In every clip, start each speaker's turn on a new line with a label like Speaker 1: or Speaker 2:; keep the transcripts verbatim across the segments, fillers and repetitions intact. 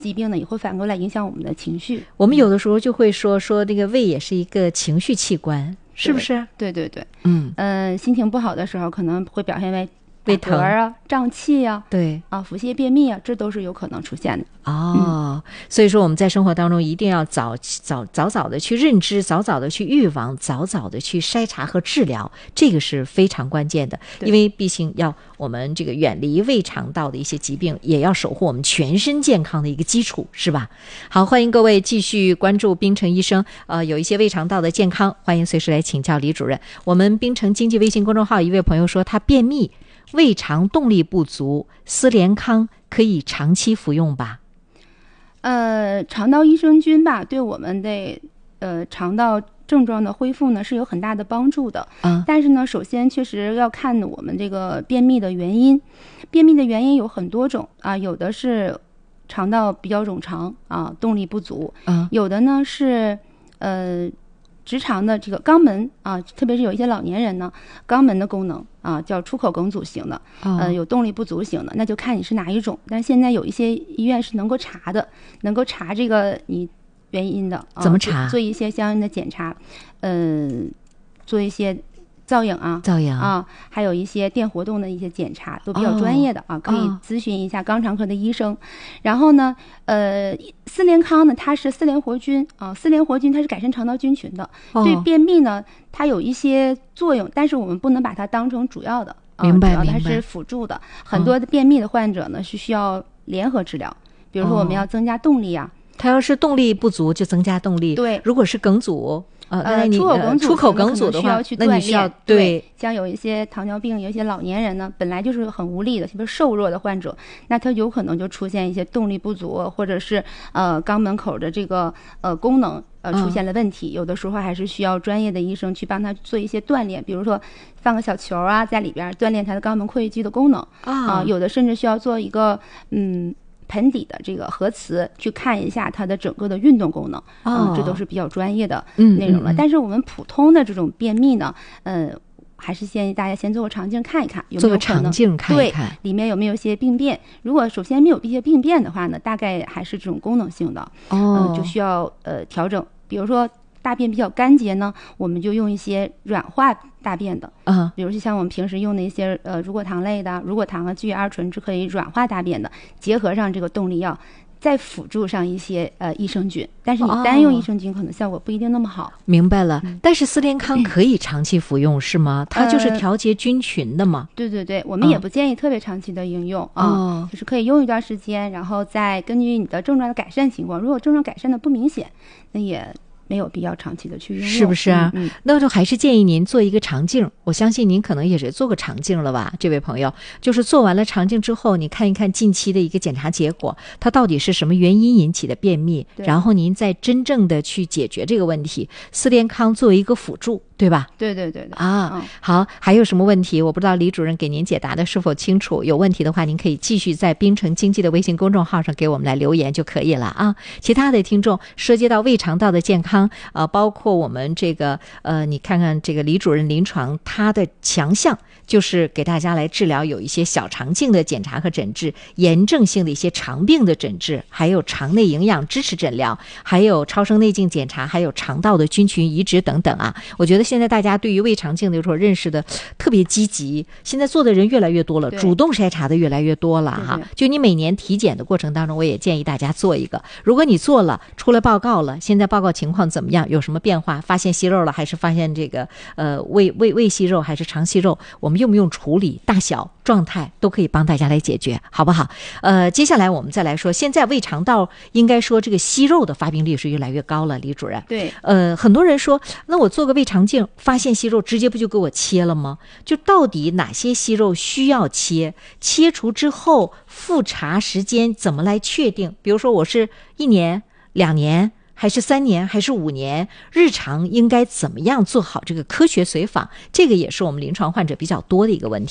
Speaker 1: 疾病呢，也会反过来影响我们的情绪。
Speaker 2: 我们有的时候就会说说这个胃也是一个情绪器官，是不是？
Speaker 1: 对对对，
Speaker 2: 嗯
Speaker 1: 嗯、呃，心情不好的时候，可能会表现为
Speaker 2: 胃疼
Speaker 1: 啊、胀气啊，
Speaker 2: 对
Speaker 1: 啊、腹泻、便秘啊，这都是有可能出现的。
Speaker 2: 哦、嗯，所以说我们在生活当中一定要早早早早的去认知，早早的去预防，早早的去筛查和治疗，这个是非常关键的。因为毕竟要我们这个远离胃肠道的一些疾病，也要守护我们全身健康的一个基础，是吧？好，欢迎各位继续关注冰城医生，呃，有一些胃肠道的健康，欢迎随时来请教李主任。我们冰城经济微信公众号一位朋友说，他便秘，胃肠动力不足，司连康可以长期服用吧？
Speaker 1: 呃，肠道益生菌吧，对我们的呃肠道症状的恢复呢是有很大的帮助的。
Speaker 2: 嗯，
Speaker 1: 但是呢，首先确实要看我们这个便秘的原因。便秘的原因有很多种啊，有的是肠道比较冗长啊，动力不足。
Speaker 2: 嗯，
Speaker 1: 有的呢是呃。直肠的这个肛门啊，特别是有一些老年人呢，肛门的功能啊叫出口梗阻型的，
Speaker 2: 哦、
Speaker 1: 呃，有动力不足型的，那就看你是哪一种。但是现在有一些医院是能够查的，能够查这个你原因的。啊、
Speaker 2: 怎么查？
Speaker 1: 做一些相应的检查，嗯、呃，做一些造影啊，
Speaker 2: 造影
Speaker 1: 啊，还有一些电活动的一些检查，都比较专业的、哦、啊，可以咨询一下肛肠科的医生。哦、然后呢，呃，司连康呢，它是司连活菌啊，司连活菌它是改善肠道菌群的，哦、对便秘呢，它有一些作用，但是我们不能把它当成主要的，啊、
Speaker 2: 明白，
Speaker 1: 主要它是辅助的。很多的便秘的患者呢、哦、是需要联合治疗，比如说我们要增加动力啊。哦、
Speaker 2: 它要是动力不足，就增加动力。
Speaker 1: 对，
Speaker 2: 如果是梗阻。
Speaker 1: 呃，
Speaker 2: 出
Speaker 1: 口梗阻，
Speaker 2: 出口梗阻的话，
Speaker 1: 那
Speaker 2: 你需要
Speaker 1: 对,
Speaker 2: 对，
Speaker 1: 像有一些糖尿病，有一些老年人呢，本来就是很无力的，特别瘦弱的患者，那他有可能就出现一些动力不足，或者是呃肛门口的这个呃功能呃出现了问题，嗯、有的时候还是需要专业的医生去帮他做一些锻炼，比如说放个小球啊在里边锻炼他的肛门括约肌的功能啊、呃，有的甚至需要做一个嗯。盆底的这个核磁去看一下它的整个的运动功能，
Speaker 2: 哦、
Speaker 1: 嗯，这都是比较专业的内容了。
Speaker 2: 嗯嗯嗯、
Speaker 1: 但是我们普通的这种便秘呢，嗯，还是建议大家先做个肠镜看一看，有没有可能
Speaker 2: 做个肠镜看一看，
Speaker 1: 对，里面有没有一些病变。如果首先没有一些病变的话呢，大概还是这种功能性的，
Speaker 2: 哦，
Speaker 1: 嗯，就需要呃调整，比如说。大便比较干结呢，我们就用一些软化大便的，
Speaker 2: 嗯，
Speaker 1: 比如就像我们平时用的一些呃乳果糖类的，乳果糖和聚二醇是可以软化大便的，结合上这个动力药，再辅助上一些呃益生菌，但是你单用益生菌可能效果不一定那么好。
Speaker 2: 哦、明白了，嗯、但是司连康可以长期服用、嗯、是吗？它就是调节菌群的嘛。
Speaker 1: 呃、对对对，我们也不建议特别长期的应用啊、
Speaker 2: 哦嗯，
Speaker 1: 就是可以用一段时间，然后再根据你的症状的改善情况，如果症状改善的不明显，那也。没有必要长期的去用，
Speaker 2: 是不是啊？
Speaker 1: 嗯嗯、
Speaker 2: 那就还是建议您做一个肠镜。我相信您可能也是做过肠镜了吧，这位朋友。就是做完了肠镜之后，你看一看近期的一个检查结果，它到底是什么原因引起的便秘，然后您再真正的去解决这个问题。司连康作为一个辅助，对吧？
Speaker 1: 对对对对
Speaker 2: 啊、
Speaker 1: 嗯，
Speaker 2: 好，还有什么问题？我不知道李主任给您解答的是否清楚。有问题的话，您可以继续在冰城经济的微信公众号上给我们来留言就可以了啊。其他的听众涉及到胃肠道的健康。呃，包括我们这个呃，你看看这个李主任临床，他的强项就是给大家来治疗有一些小肠镜的检查和诊治，炎症性的一些肠病的诊治，还有肠内营养支持诊疗，还有超声内镜检查，还有肠道的菌群移植等等啊。我觉得现在大家对于胃肠镜的时候认识的特别积极，现在做的人越来越多了，主动筛查的越来越多了哈。
Speaker 1: 对对，
Speaker 2: 就你每年体检的过程当中，我也建议大家做一个。如果你做了，出来报告了，现在报告情况怎么样？有什么变化？发现息肉了，还是发现这个呃胃胃胃息肉，还是肠息肉？我们用不用处理？大小状态都可以帮大家来解决，好不好？呃，接下来我们再来说，现在胃肠道应该说这个息肉的发病率是越来越高了，李主任。
Speaker 1: 对，
Speaker 2: 呃，很多人说，那我做个胃肠镜，发现息肉，直接不就给我切了吗？就到底哪些息肉需要切？切除之后复查时间怎么来确定？比如说我是一年、两年。还是三年还是五年，日常应该怎么样做好这个科学随访？这个也是我们临床患者比较多的一个问题吧。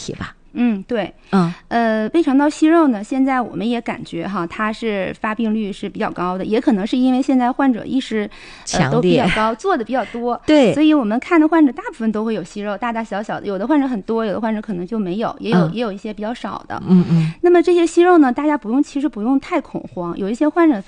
Speaker 1: 嗯，对，
Speaker 2: 嗯，
Speaker 1: 呃，胃肠道息肉呢，现在我们也感觉哈，它是发病率是比较高的，也可能是因为现在患者意识、呃、都比较高，做的比较多，
Speaker 2: 对，
Speaker 1: 所以我们看的患者大部分都会有息肉，大大小小的，有的患者很多，有的患者可能就没有，也有、嗯、也有一些比较少的，
Speaker 2: 嗯嗯。
Speaker 1: 那么这些息肉呢，大家不用，其实不用太恐慌，有一些患者发